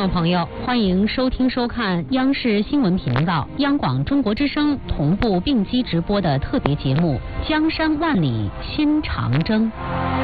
众朋友，欢迎收听收看央视新闻频道、央广中国之声同步并机直播的特别节目《江山万里新长征》。